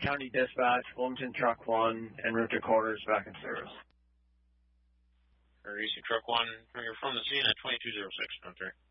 County Dispatch, Wilmington Truck 1, en route to quarters, back in service. Easy Truck 1, you're from the scene at 2206, Hunter.